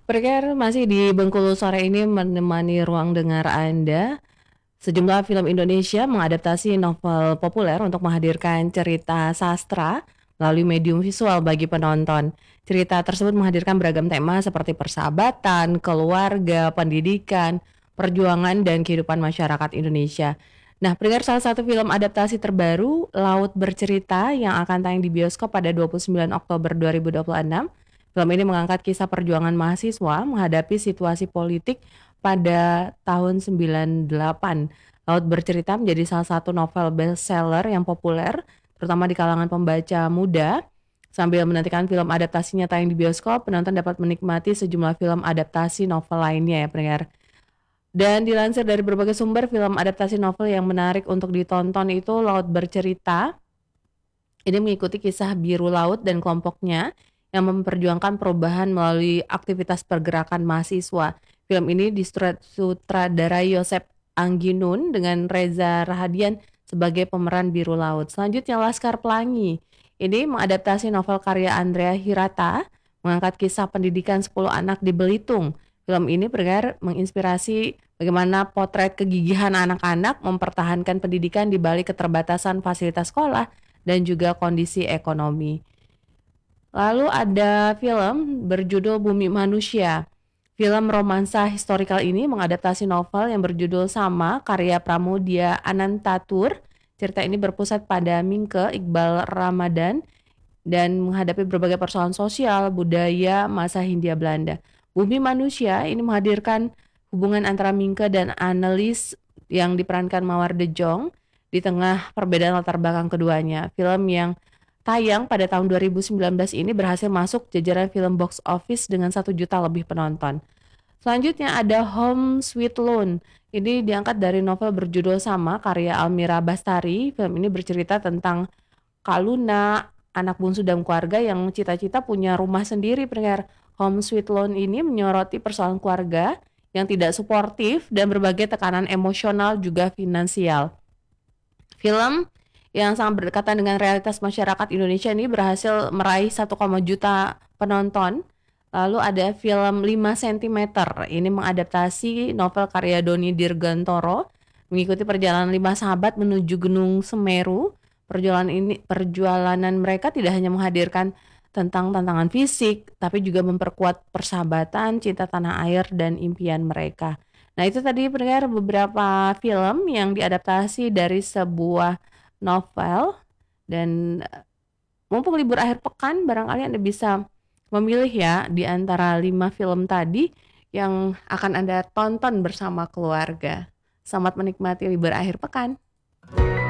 Pendengar masih di Bengkulu sore ini menemani ruang dengar Anda. Sejumlah film Indonesia mengadaptasi novel populer untuk menghadirkan cerita sastra melalui medium visual bagi penonton. Cerita tersebut menghadirkan beragam tema seperti persahabatan, keluarga, pendidikan, perjuangan, dan kehidupan masyarakat Indonesia. Nah, pendengar salah satu film adaptasi terbaru, Laut Bercerita, yang akan tayang di bioskop pada 29 Oktober 2026. Film ini mengangkat kisah perjuangan mahasiswa menghadapi situasi politik pada tahun 98. Laut Bercerita menjadi salah satu novel bestseller yang populer, terutama di kalangan pembaca muda. Sambil menantikan film adaptasinya tayang di bioskop, penonton dapat menikmati sejumlah film adaptasi novel lainnya ya pendengar. Dan dilansir dari berbagai sumber, film adaptasi novel yang menarik untuk ditonton itu Laut Bercerita. Ini mengikuti kisah Biru Laut dan kelompoknya yang memperjuangkan perubahan melalui aktivitas pergerakan mahasiswa. Film ini disutradarai Yosep Angginun dengan Reza Rahadian sebagai pemeran Biru Laut. Selanjutnya Laskar Pelangi. Ini mengadaptasi novel karya Andrea Hirata, mengangkat kisah pendidikan 10 anak di Belitung. Film ini menginspirasi bagaimana potret kegigihan anak-anak mempertahankan pendidikan di balik keterbatasan fasilitas sekolah dan juga kondisi ekonomi. Lalu ada film berjudul Bumi Manusia. Film romansa historikal ini mengadaptasi novel yang berjudul sama karya Pramudia Anantatur. Cerita ini berpusat pada Mingke Iqbal Ramadan dan menghadapi berbagai persoalan sosial, budaya, masa Hindia Belanda. Bumi Manusia ini menghadirkan hubungan antara Mingke dan Annelies yang diperankan Mawar De Jong di tengah perbedaan latar belakang keduanya. Film yang tayang pada tahun 2019 ini berhasil masuk jajaran film box office dengan 1 juta lebih penonton. Selanjutnya ada Home Sweet Loan. Ini diangkat dari novel berjudul sama karya Almira Bastari. Film ini bercerita tentang Kak Luna, anak bungsu dalam keluarga yang cita-cita punya rumah sendiri. Pendengar, Home Sweet Loan ini menyoroti persoalan keluarga yang tidak suportif dan berbagai tekanan emosional juga finansial. Film yang sangat berdekatan dengan realitas masyarakat Indonesia ini berhasil meraih 1,1 juta penonton. Lalu ada film 5 cm. Ini mengadaptasi novel karya Doni Dirgantoro, mengikuti perjalanan 5 sahabat menuju Gunung Semeru. Perjalanan mereka tidak hanya menghadirkan tentang tantangan fisik, tapi juga memperkuat persahabatan, cinta tanah air, dan impian mereka. Nah, itu tadi pendengar beberapa film yang diadaptasi dari sebuah novel. Dan mumpung libur akhir pekan, barangkali Anda bisa memilih ya di antara 5 film tadi yang akan Anda tonton bersama keluarga. Selamat menikmati libur akhir pekan.